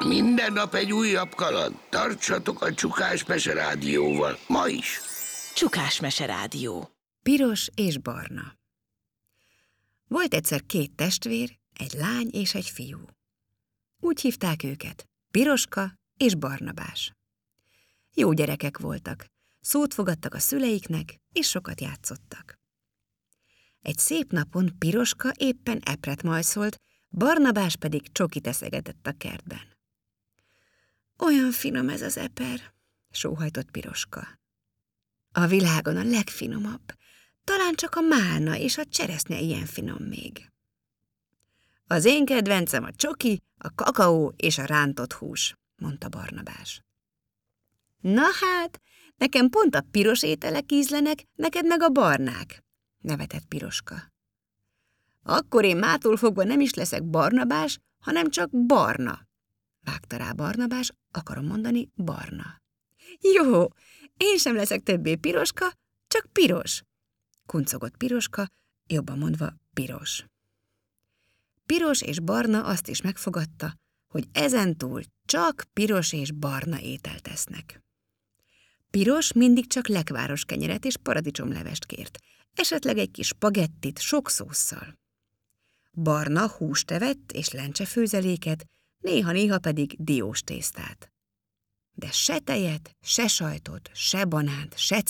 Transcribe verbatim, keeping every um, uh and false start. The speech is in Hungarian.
Minden nap egy újabb kaland. Tartsatok a Csukás Mese Rádióval, ma is. Csukás Mese Rádió. Piros és barna. Volt egyszer két testvér, egy lány és egy fiú. Úgy hívták őket, Piroska és Barnabás. Jó gyerekek voltak, szót fogadtak a szüleiknek, és sokat játszottak. Egy szép napon Piroska éppen epret majszolt, Barnabás pedig csokit eszegetett a kertben. Olyan finom ez az eper, sóhajtott Piroska. A világon a legfinomabb, talán csak a málna és a cseresznye ilyen finom még. Az én kedvencem a csoki, a kakaó és a rántott hús, mondta Barnabás. Na hát, nekem pont a piros ételek ízlenek, neked meg a barnák, nevetett Piroska. Akkor én mától fogva nem is leszek Barnabás, hanem csak barna, vágta rá Barnabás, akarom mondani barna. Jó, én sem leszek többé Piroska, csak piros, kuncogott Piroska, jobban mondva piros. Piros és barna azt is megfogadta, hogy ezentúl csak piros és barna ételt esznek. Piros mindig csak lekváros kenyeret és paradicsomlevest kért, esetleg egy kis spagettit sok szósszal. Barna húst evett és lencsefőzeléket, néha-néha pedig diós tésztát. De se tejet, se sajtot, se banánt, se